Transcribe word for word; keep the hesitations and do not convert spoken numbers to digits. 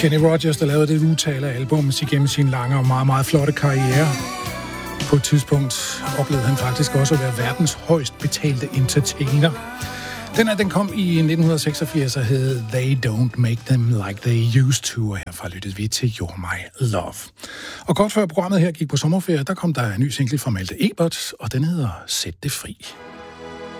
Kenny Rogers, der lavede det utal af album igennem sin lange og meget, meget flotte karriere. På et tidspunkt oplevede han faktisk også at være verdens højst betalte entertainer. Den her, den kom i nitten seksogfirs og hed They Don't Make Them Like They Used To, og herfra lyttede vi til You're My Love. Og kort før programmet her gik på sommerferie, der kom der en ny single fra Malte Ebert, og den hedder Sæt det fri.